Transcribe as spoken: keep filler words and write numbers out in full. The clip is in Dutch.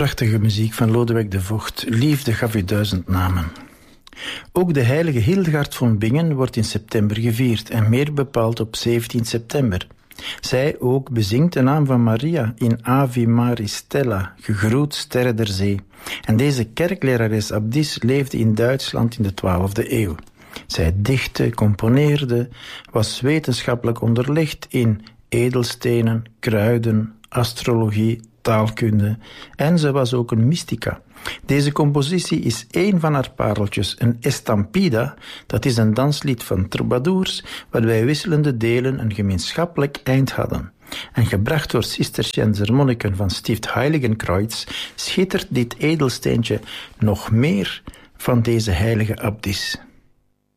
Prachtige muziek van Lodewijk de Vocht. Liefde gaf u duizend namen. Ook de heilige Hildegard van Bingen wordt in september gevierd en meer bepaald op zeventien september. Zij ook bezingt de naam van Maria in Ave Maris Stella, gegroet sterren der zee. En deze kerklerares abdis leefde in Duitsland in de twaalfde eeuw. Zij dichtte, componeerde, was wetenschappelijk onderlegd in edelstenen, kruiden, astrologie, taalkunde en ze was ook een mystica. Deze compositie is één van haar pareltjes, een estampida, dat is een danslied van troubadours, waarbij wisselende delen een gemeenschappelijk eind hadden. En gebracht door Cisterciënzer monniken van Stift Heiligenkreuz schittert dit edelsteentje nog meer van deze heilige abdis.